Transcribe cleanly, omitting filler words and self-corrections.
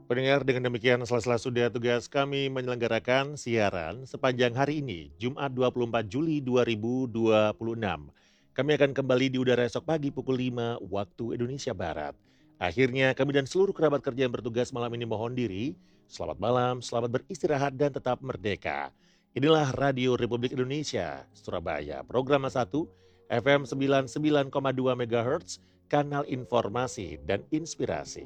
Pendengar, dengan demikian sela-sela sudah tugas kami menyelenggarakan siaran sepanjang hari ini, Jumat 24 Juli 2026. Kami akan kembali di udara esok pagi pukul 5 waktu Indonesia Barat. Akhirnya kami dan seluruh kerabat kerja yang bertugas malam ini mohon diri. Selamat malam, selamat beristirahat dan tetap merdeka. Inilah Radio Republik Indonesia, Surabaya, program 1, FM 99,2 MHz, kanal informasi dan inspirasi.